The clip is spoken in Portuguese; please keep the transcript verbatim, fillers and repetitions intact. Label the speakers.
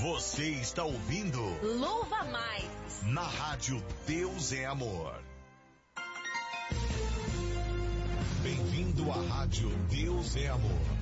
Speaker 1: Você está ouvindo
Speaker 2: Louva Mais
Speaker 1: na Rádio Deus é Amor. Bem-vindo à Rádio Deus é Amor.